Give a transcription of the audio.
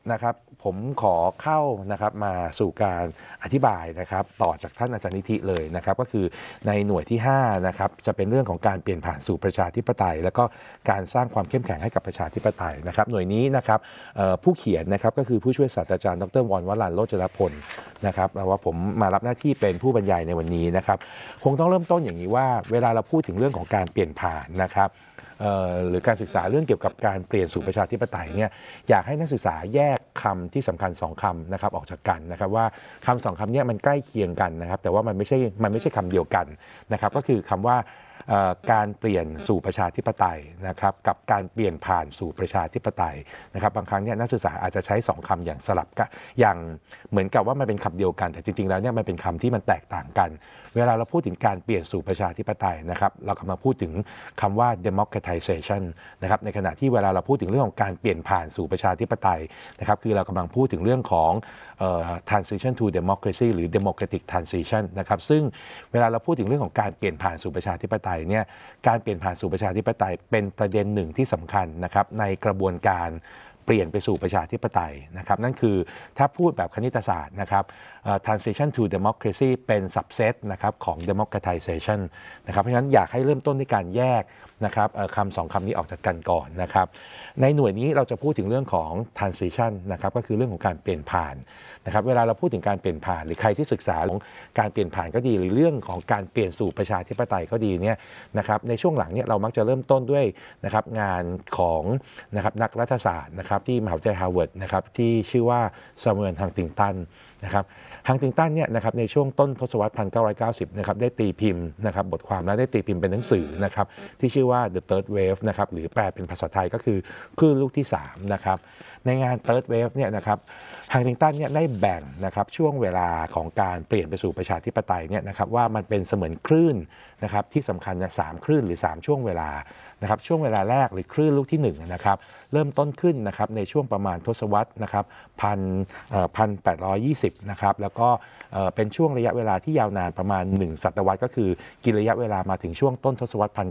นะครับผมขอเข้านะครับมาสู่การอธิบายนะครับต่อจากท่านอาจารย์นิธิเลยนะครับก็คือในหน่วยที่5นะครับจะเป็นเรื่องของการเปลี่ยนผ่านสู่ประชาธิปไตยแล้วก็การสร้างความเข้มแข็งให้กับประชาธิปไตยนะครับหน่วยนี้นะครับผู้เขียนนะครับก็คือผู้ช่วยศาสตราจารย์ดร.วรวรัญ โรจนพลนะครับแล้วว่าผมมารับหน้าที่เป็นผู้บรรยายในวันนี้นะครับคงต้องเริ่มต้นอย่างนี้ว่าเวลาเราพูดถึงเรื่องของการเปลี่ยนผ่านนะครับหรือการศึกษาเรื่องเกี่ยวกับการเปลี่ยนสู่ประชาธิปไตยเนี่ยอยากให้นักศึกษาแยกคำที่สำคัญ2คำนะครับออกจากกันนะครับว่าคำ2คำนี้มันใกล้เคียงกันนะครับแต่ว่ามันไม่ใช่คำเดียวกันนะครับก็คือคำว่าการเปลี่ยนสู่ประชาธิปไตยนะครับกับการเปลี่ยนผ่านสู่ประชาธิปไตยนะครับบางครั้งเนี่ยนักศึกษาอาจจะใช้2คำอย่างสลับกันอย่างเหมือนกับว่ามันเป็นคำเดียวกันแต่จริงๆแล้วเนี่ยมันเป็นคำที่มันแตกต่างกันเวลาเราพูดถึงการเปลี่ยนสู่ประชาธิปไตยนะครับเรากำลังพูดถึงคำว่า democratization นะครับในขณะที่เวลาเราพูดถึงเรื่องของการเปลี่ยนผ่านสู่ประชาธิปไตยนะครับคือเรากำลังพูดถึงเรื่องของtransition to democracy หรือ democratic transition นะครับซึ่งเวลาเราพูดถึงเรื่องของการเปลี่ยนผ่านสู่ประชาธิปไตยเนี่ยการเปลี่ยนผ่านสู่ประชาธิปไตยเป็นประเด็นหนึ่งที่สำคัญนะครับในกระบวนการเปลี่ยนไปสู่ประชาธิปไตยนะครับนั่นคือถ้าพูดแบบคณิตศาสตร์นะครับtransition to democracy เป็น subset นะครับของ democratization นะครับเพราะฉะนั้นอยากให้เริ่มต้นในการแยกนะครับคำ2คำนี้ออกจากกันก่อนนะครับในหน่วยนี้เราจะพูดถึงเรื่องของ transition นะครับก็คือเรื่องของการเปลี่ยนผ่านนะครับเวลาเราพูดถึงการเปลี่ยนผ่านหรือใครที่ศึกษาของการเปลี่ยนผ่านก็ดีหรือเรื่องของการเปลี่ยนสู่ประชาธิปไตยก็ดีเนี่ยนะครับในช่วงหลังเนี่ยเรามักจะเริ่มต้นด้วยนะครับงานของนะครับนักรัฐศาสตร์นะครับที่มหาวิทยาลัยฮาร์วาร์ดนะครับที่ชื่อว่าซามูเอล ฮังติงตันนะครับฮังติงตันเนี่ยนะครับในช่วงต้นทศวรรษ 1990 นะครับได้ตีพิมพ์นะครับบทความและได้ตีพิมพ์เป็นหนังสือนะครับที่ชื่อว่า The Third Wave นะครับหรือแปลเป็นภาษาไทยก็คือคลื่นลูกที่3นะครับในงาน Third Wave เนี่ยนะครับฮังติงตันเนี่ยได้แบ่งนะครับช่วงเวลาของการเปลี่ยนไปสู่ประชาธิปไตยเนี่ยนะครับว่ามันเป็นเสมือนคลื่นนะครับที่สำคัญเนี่ย3คลื่นหรือ3ช่วงเวลานะครับช่วงเวลาแรกหรือคลื่นลูกที่1นะครับเริ่มต้นขึ้นนะครับในช่วงประมาณทศวรรษนะครับ1820นะครับแล้วก็เป็นช่วงระยะเวลาที่ยาวนานประมาณ1ศตวรรษก็คือกินระยะเวลามาถึงช่วงต้นทศวรรษ